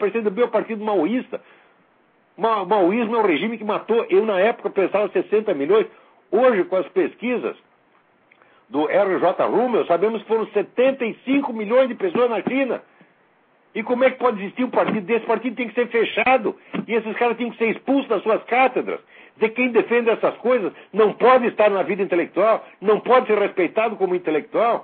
PCdoB é o partido maoísta. Maoísmo é um regime que matou. Eu, na época, pensava 60 milhões. Hoje, com as pesquisas do R.J. Rummel, sabemos que foram 75 milhões de pessoas na China. E como é que pode existir um partido desse? Esse partido tem que ser fechado. E esses caras têm que ser expulsos das suas cátedras. De quem defende essas coisas não pode estar na vida intelectual, não pode ser respeitado como intelectual.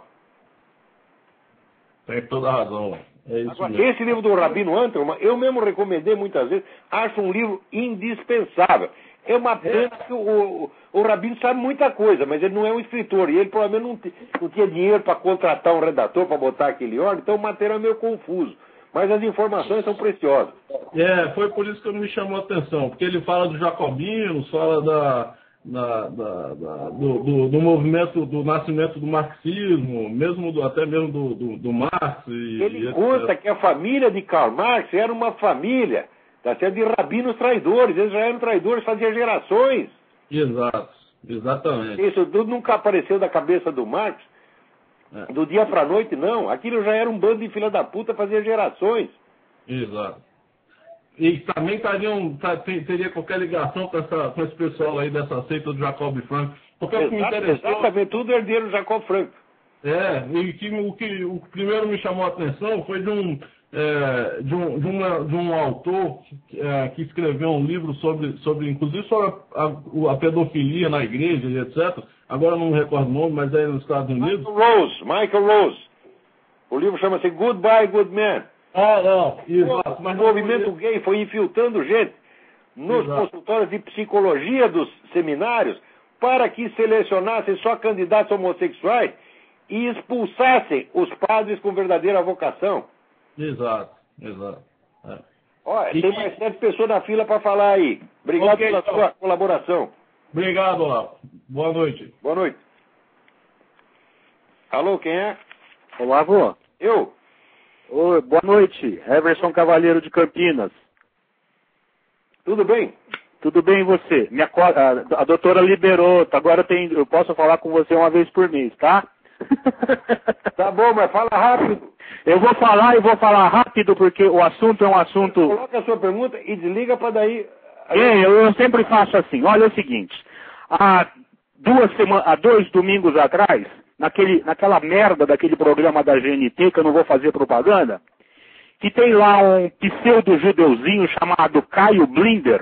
Tem toda a razão. É isso Agora, mesmo. esse livro do Rabino Antelman, eu mesmo recomendei muitas vezes, acho um livro indispensável. É uma pena que o Rabino sabe muita coisa, mas ele não é um escritor. E ele provavelmente não tinha dinheiro para contratar um redator para botar aquele ordem, então o material é meio confuso. Mas as informações são preciosas. Foi por isso que me chamou a atenção, porque ele fala dos jacobinos, fala do movimento, do nascimento do marxismo, até mesmo do Marx. Ele conta que a família de Karl Marx era uma família de rabinos traidores. Eles já eram traidores, fazia gerações. Exato, exatamente. Isso tudo nunca apareceu da cabeça do Marx. Do dia para a noite, não. Aquilo já era um bando de filha da puta, fazia gerações. Exato. E também teria qualquer ligação com esse pessoal aí dessa seita do Jacob Frank. Porque o que me interessou... Exatamente, tudo herdeiro do Jacob Frank. O que primeiro me chamou a atenção foi de um autor que escreveu um livro inclusive sobre a pedofilia na igreja e etc. Agora não me recordo o nome, mas é nos Estados Unidos. Michael Rose. O livro chama-se Goodbye, Good Man. Não, exato. Mas o movimento gay foi infiltrando gente nos consultórios de psicologia dos seminários para que selecionassem só candidatos homossexuais e expulsassem os padres com verdadeira vocação. Exato. Olha, tem mais 7 pessoas na fila para falar aí. Obrigado pela sua colaboração. Obrigado, Olavo. Boa noite. Boa noite. Alô, quem é? Olavo. Eu. Oi, boa noite. Everson Cavalheiro de Campinas. Tudo bem? Tudo bem, e você? A doutora liberou. Agora eu posso falar com você uma vez por mês, tá? Tá bom, mas fala rápido. Eu vou falar rápido porque o assunto é um assunto... Coloca a sua pergunta e desliga para daí... Eu sempre faço assim. Olha, é o seguinte. Há 2 domingos atrás, naquela merda daquele programa da GNT, que eu não vou fazer propaganda, que tem lá um pseudo-judeuzinho chamado Caio Blinder.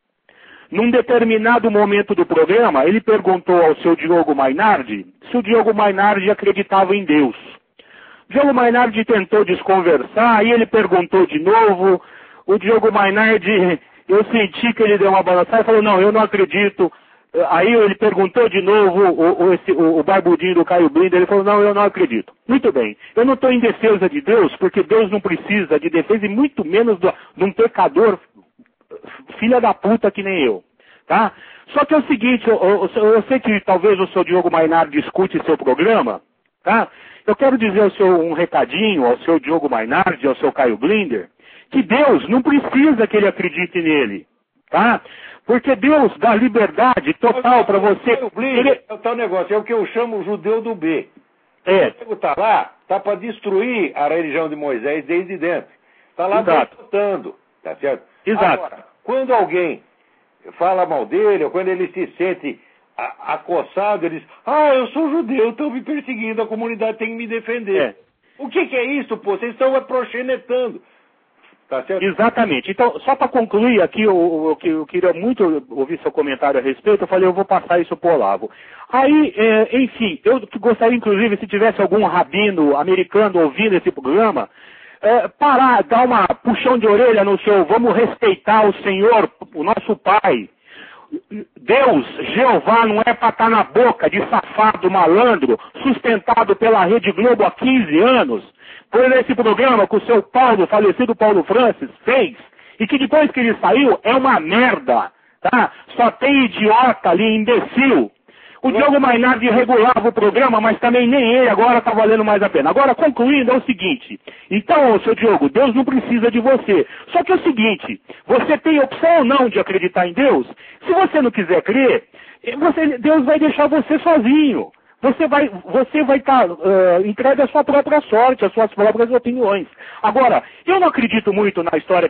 Num determinado momento do programa, ele perguntou ao seu Diogo Mainardi se o Diogo Mainardi acreditava em Deus. O Diogo Mainardi tentou desconversar, e ele perguntou de novo. O Diogo Mainardi, eu senti que ele deu uma balançada e falou, não, eu não acredito. Aí ele perguntou de novo, o barbudinho do Caio Blinder, ele falou, não, eu não acredito. Muito bem, eu não estou em defesa de Deus, porque Deus não precisa de defesa, e muito menos de um pecador filha da puta que nem eu, tá? Só que é o seguinte, eu sei que talvez o seu Diogo Mainardi escute seu programa, tá? Eu quero dizer um recadinho ao seu Diogo Mainardi, ao seu Caio Blinder, que Deus não precisa que ele acredite nele, tá? Porque Deus dá liberdade total para você... É o tal negócio, é o que eu chamo o judeu do B. O tá lá, tá para destruir a religião de Moisés desde dentro. Tá lá lutando, tá certo? Exato. Agora, quando alguém fala mal dele, ou quando ele se sente acossado, ele diz, eu sou judeu, estão me perseguindo, a comunidade tem que me defender. O que é isso, pô? Vocês estão proxenetando. Tá certo? Exatamente. Então, só para concluir aqui, eu queria muito ouvir seu comentário a respeito, eu falei, eu vou passar isso pro Olavo. Aí, enfim, eu gostaria, inclusive, se tivesse algum rabino americano ouvindo esse programa, parar, dar uma puxão de orelha no seu, vamos respeitar o Senhor, o nosso Pai. Deus, Jeová, não é para estar na boca de safado malandro, sustentado pela Rede Globo há 15 anos, por esse programa que o seu Paulo, falecido Paulo Francis, fez, e que depois que ele saiu, é uma merda, tá? Só tem idiota ali, imbecil. O Diogo Mainardi regulava o programa, mas também nem ele agora está valendo mais a pena. Agora, concluindo, é o seguinte. Então, seu Diogo, Deus não precisa de você. Só que é o seguinte, você tem opção ou não de acreditar em Deus? Se você não quiser crer, Deus vai deixar você sozinho. Você vai estar entregue à sua própria sorte, às suas próprias opiniões. Agora, eu não acredito muito na história